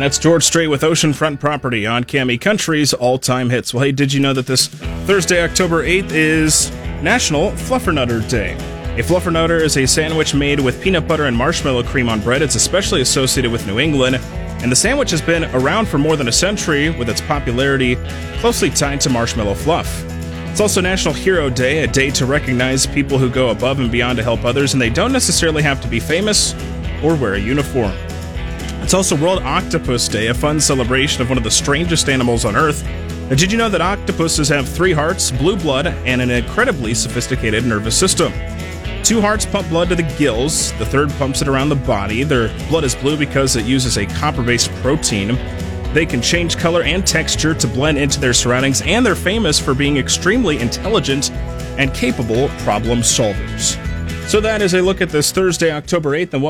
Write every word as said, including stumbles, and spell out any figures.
And that's George Strait with Oceanfront Property on Cami Country's all-time hits. Well, hey, did you know that this Thursday, October eighth, is National Fluffernutter Day? A fluffernutter is a sandwich made with peanut butter and marshmallow cream on bread. It's especially associated with New England, and the sandwich has been around for more than a century, with its popularity closely tied to marshmallow fluff. It's also National Hero Day, a day to recognize people who go above and beyond to help others, and they don't necessarily have to be famous or wear a uniform. It's also World Octopus Day, a fun celebration of one of the strangest animals on Earth. Now, did you know that octopuses have three hearts, blue blood, and an incredibly sophisticated nervous system? Two hearts pump blood to the gills, the third pumps it around the body. Their blood is blue because it uses a copper-based protein. They can change color and texture to blend into their surroundings, and they're famous for being extremely intelligent and capable problem solvers. So that is a look at this Thursday, October eighth, and what